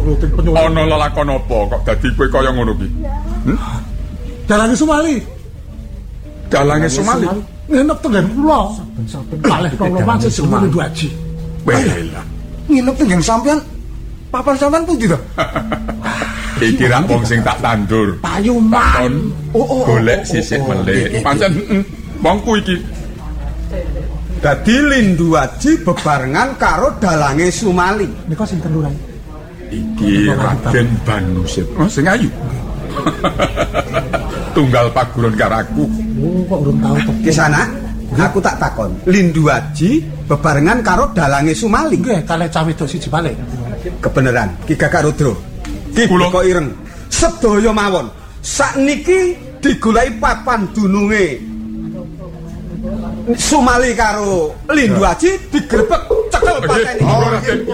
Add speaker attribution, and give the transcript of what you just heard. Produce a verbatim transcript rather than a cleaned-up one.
Speaker 1: rutin penyuwun.
Speaker 2: Ana lelakon apa kok dadi kowe kaya ngono ki? Hmm?
Speaker 1: Dalange Sumali.
Speaker 2: Dalange Sumali.
Speaker 1: Nginep tenggen kula. Saben-saben kalih kula wancen semono Lindhu Aji.
Speaker 2: Wela.
Speaker 3: Nginep tenggen sampean. Papan sampean pundi to?
Speaker 2: Iki ra wong sing tak tandur.
Speaker 1: Payuman.
Speaker 2: Oh, oh, golek sisik melih. Pancen wongku iki.
Speaker 3: Dadi Lindhu Aji bebarengan karo dalange Sumali.
Speaker 1: Nika sinten lurah?
Speaker 2: Iki Raden Banusip. Oh, sing ayu. Tunggal paguron karo aku.
Speaker 1: Oh, kok urung tau to.
Speaker 3: Kisana, aku tak takon. Lindhu Aji bebarengan karo dalange Sumali.
Speaker 1: Nggih, kalih cah wedok siji balik.
Speaker 3: Kebeneran, Ki Gagak Rudra. Ki Beko Ireng. Sedaya mawon. Sakniki digoleki papan dununge Sumali karo Lindhu Aji digrebek cekel pateni.